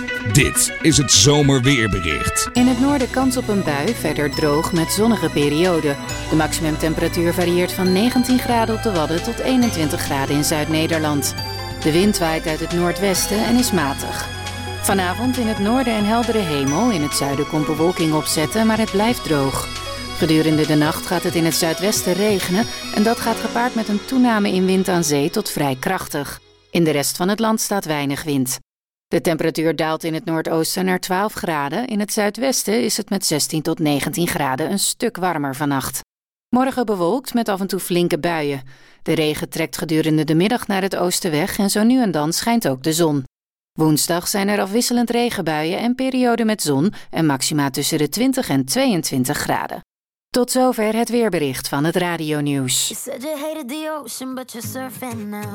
Dit is het zomerweerbericht. In het noorden kans op een bui, verder droog met zonnige perioden. De maximumtemperatuur varieert van 19 graden op de Wadden tot 21 graden in Zuid-Nederland. De wind waait uit het noordwesten en is matig. Vanavond in het noorden en heldere hemel. In het zuiden komt bewolking opzetten, maar het blijft droog. Gedurende de nacht gaat het in het zuidwesten regenen en dat gaat gepaard met een toename in wind aan zee tot vrij krachtig. In de rest van het land staat weinig wind. De temperatuur daalt in het noordoosten naar 12 graden. In het zuidwesten is het met 16 tot 19 graden een stuk warmer vannacht. Morgen bewolkt met af en toe flinke buien. De regen trekt gedurende de middag naar het oosten weg en zo nu en dan schijnt ook de zon. Woensdag zijn er afwisselend regenbuien en perioden met zon en maxima tussen de 20 en 22 graden. Tot zover het weerbericht van het Radio Nieuws.